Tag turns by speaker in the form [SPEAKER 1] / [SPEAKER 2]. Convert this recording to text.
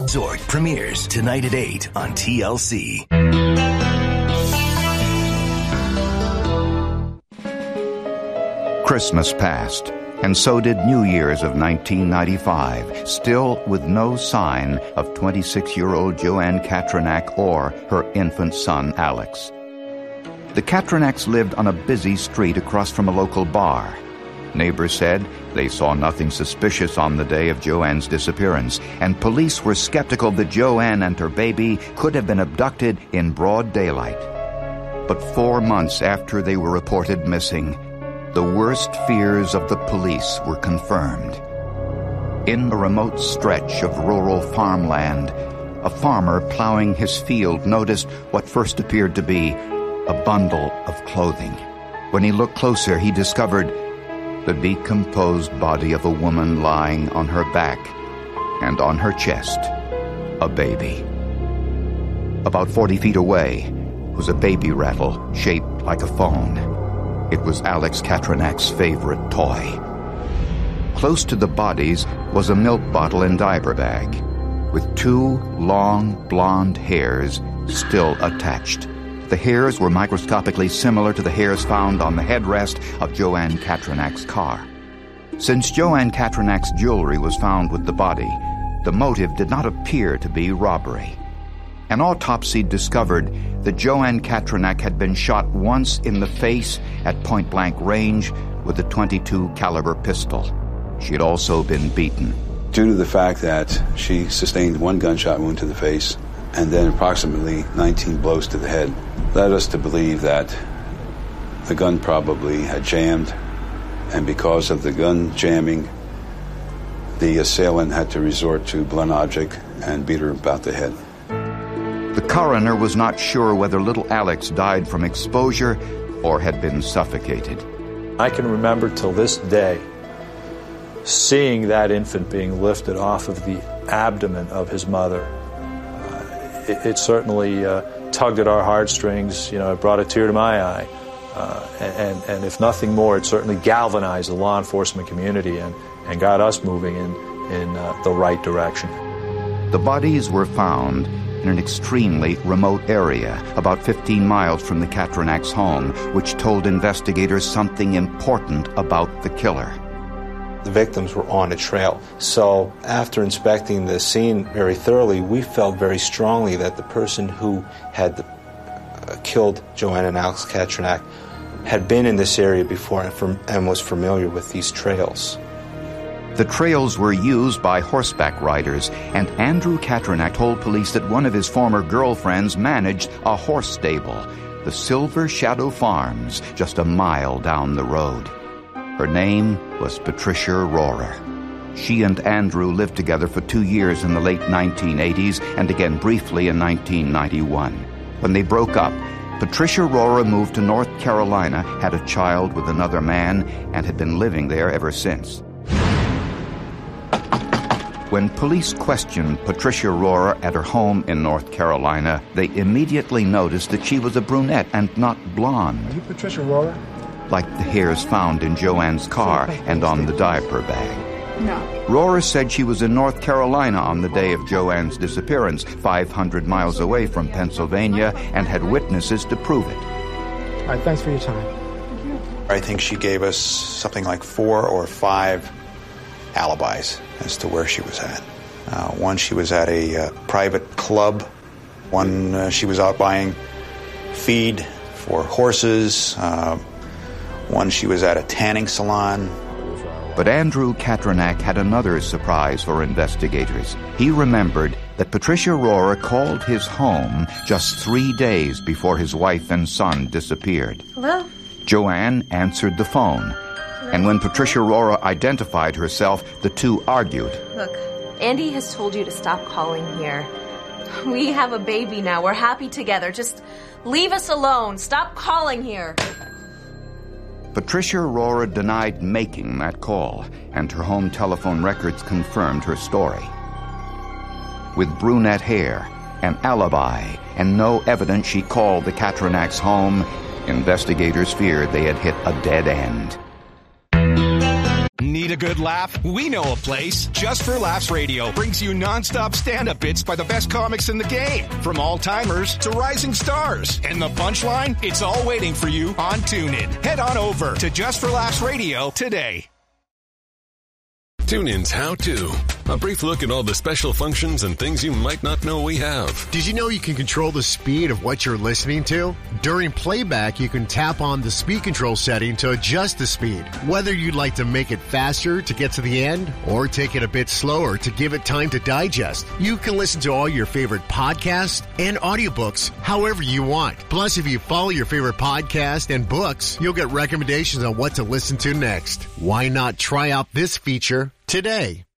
[SPEAKER 1] Zork premieres tonight at 8 on TLC.
[SPEAKER 2] Christmas passed, and so did New Year's of 1995, still with no sign of 26-year-old Joanne Katranak or her infant son, Alex. The Katranaks lived on a busy street across from a local bar. Neighbors said they saw nothing suspicious on the day of Joanne's disappearance, and police were skeptical that Joanne and her baby could have been abducted in broad daylight. But 4 months after they were reported missing, the worst fears of the police were confirmed. In a remote stretch of rural farmland, a farmer plowing his field noticed what first appeared to be a bundle of clothing. When he looked closer, he discovered the decomposed body of a woman lying on her back, and on her chest, a baby. About 40 feet away was a baby rattle shaped like a phone. It was Alex Katranak's favorite toy. Close to the bodies was a milk bottle and diaper bag, with 2 long blonde hairs still attached. The hairs were microscopically similar to the hairs found on the headrest of Joanne Katranak's car. Since Joanne Katranak's jewelry was found with the body, the motive did not appear to be robbery. An autopsy discovered that Joanne Katranak had been shot once in the face at point-blank range with a .22 caliber pistol. She had also been beaten.
[SPEAKER 3] Due to the fact that she sustained 1 gunshot wound to the face and then approximately 19 blows to the head, led us to believe that the gun probably had jammed, and because of the gun jamming, the assailant had to resort to blunt object and beat her about the head.
[SPEAKER 2] The coroner was not sure whether little Alex died from exposure or had been suffocated.
[SPEAKER 4] I can remember till this day seeing that infant being lifted off of the abdomen of his mother. It certainly tugged at our heartstrings. You know, it brought a tear to my eye. And if nothing more, it certainly galvanized the law enforcement community and got us moving in the right direction.
[SPEAKER 2] The bodies were found in an extremely remote area, about 15 miles from the Katranaks' home, which told investigators something important about the killer.
[SPEAKER 5] The victims were on a trail. So after inspecting the scene very thoroughly, we felt very strongly that the person who had killed Joanne and Alex Katranak had been in this area before and was familiar with these trails.
[SPEAKER 2] The trails were used by horseback riders, and Andrew Katranak told police that one of his former girlfriends managed a horse stable, the Silver Shadow Farms, just a mile down the road. Her name was Patricia Rohrer. She and Andrew lived together for 2 years in the late 1980s and again briefly in 1991. When they broke up, Patricia Rohrer moved to North Carolina, had a child with another man, and had been living there ever since. When police questioned Patricia Rohrer at her home in North Carolina, they immediately noticed that she was a brunette and not blonde.
[SPEAKER 6] Are you Patricia Rohrer?
[SPEAKER 2] Like the hairs found in Joanne's car and on the diaper bag.
[SPEAKER 7] No.
[SPEAKER 2] Rohrer said she was in North Carolina on the day of Joanne's disappearance, 500 miles away from Pennsylvania, and had witnesses to prove it.
[SPEAKER 6] All right, thanks for your time.
[SPEAKER 8] I think she gave us something like 4 or 5 alibis as to where she was at. One, she was at a private club. One, she was out buying feed for horses. One, she was at a tanning salon.
[SPEAKER 2] But Andrew Katranak had another surprise for investigators. He remembered that Patricia Rohrer called his home just 3 days before his wife and son disappeared.
[SPEAKER 7] Hello?
[SPEAKER 2] Joanne answered the phone. And when Patricia Rohrer identified herself, the two argued.
[SPEAKER 9] Look, Andy has told you to stop calling here. We have a baby now. We're happy together. Just leave us alone. Stop calling here.
[SPEAKER 2] Patricia Rohrer denied making that call, and her home telephone records confirmed her story. With brunette hair, an alibi, and no evidence she called the Katranaks' home, investigators feared they had hit a dead end.
[SPEAKER 7] Need a good laugh? We know a place. Just for Laughs Radio brings you nonstop stand-up bits by the best comics in the game, from all-timers to rising stars. And the punchline? It's all waiting for you on TuneIn. Head on over to Just for Laughs Radio today.
[SPEAKER 10] TuneIn's How To. A brief look at all the special functions and things you might not know we have.
[SPEAKER 11] Did you know you can control the speed of what you're listening to? During playback, you can tap on the speed control setting to adjust the speed. Whether you'd like to make it faster to get to the end or take it a bit slower to give it time to digest, you can listen to all your favorite podcasts and audiobooks however you want. Plus, if you follow your favorite podcast and books, you'll get recommendations on what to listen to next. Why not try out this feature today?